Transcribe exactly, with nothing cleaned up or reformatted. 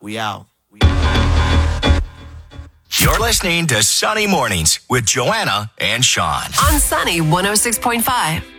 We out. You're listening to Sunny Mornings with Joanna and Sean. On Sunny one oh six point five.